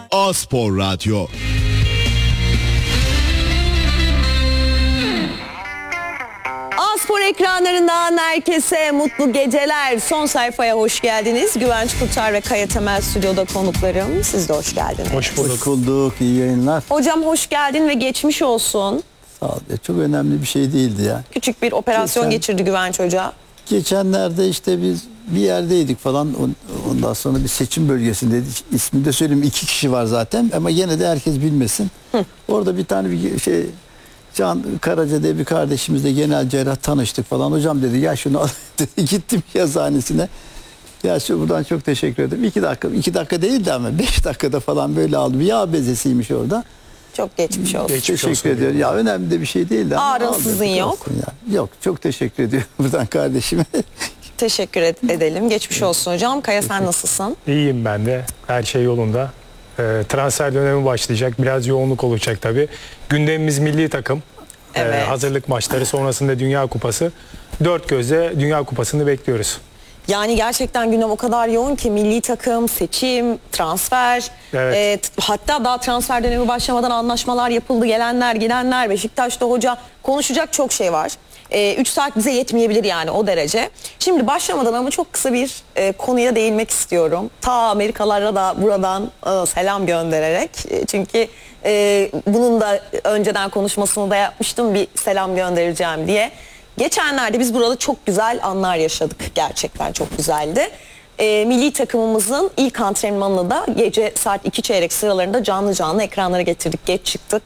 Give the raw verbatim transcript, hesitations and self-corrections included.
A-Spor Radyo. A-Spor ekranlarından herkese mutlu geceler. Son sayfaya hoş geldiniz. Güvenç Kurtar ve Kaya Temel stüdyoda konuklarım. Siz de hoş geldiniz. Hoş bulduk. Hoş bulduk, iyi yayınlar. Hocam hoş geldin ve geçmiş olsun. Sağ ol. Ya, çok önemli bir şey değildi ya. Küçük bir operasyon Geçen- geçirdi Güvenç Hoca. Geçenlerde işte biz bir yerdeydik falan. Ondan sonra bir seçim bölgesindeydik. İsmini de söyleyeyim, iki kişi var zaten ama yine de herkes bilmesin. Hı. Orada bir tane bir şey, Can Karaca diye bir kardeşimizle genel cerrah tanıştık falan. Hocam dedi ya şunu al dedi. Gittim yazıhanesine. Ya şu buradan çok teşekkür ederim. İki dakika, iki dakika değildi ama beş dakikada falan böyle aldım. Yağ bezesiymiş orada. Çok geçmiş olsun. Geçmiş Teşekkür olsun ediyorum. Ya önemli de bir şey değildi. ama Ağrın aldım, sızın yok. olsun ya. Yok, çok teşekkür ediyorum buradan kardeşime. Teşekkür ed- edelim. Geçmiş olsun hocam. Kaya sen nasılsın? İyiyim ben de. Her şey yolunda. Ee, transfer dönemi başlayacak. Biraz yoğunluk olacak tabii. Gündemimiz milli takım. Ee, Evet. hazırlık maçları, sonrasında Dünya Kupası. Dört gözle Dünya Kupası'nı bekliyoruz. Yani gerçekten gündem o kadar yoğun ki milli takım, seçim, transfer. Evet. e, t- hatta daha transfer dönemi başlamadan anlaşmalar yapıldı. Gelenler, gidenler, Beşiktaş'ta hoca konuşacak çok şey var. üç saat bize yetmeyebilir yani o derece. Şimdi başlamadan ama çok kısa bir e, konuya değinmek istiyorum. Ta Amerikalara da buradan e, selam göndererek. E, çünkü e, bunun da önceden konuşmasını da yapmıştım, bir selam göndereceğim diye. Geçenlerde biz burada çok güzel anlar yaşadık. Gerçekten çok güzeldi. E, milli takımımızın ilk antrenmanını da gece saat iki çeyrek sıralarında canlı canlı ekranlara getirdik. Geç çıktık.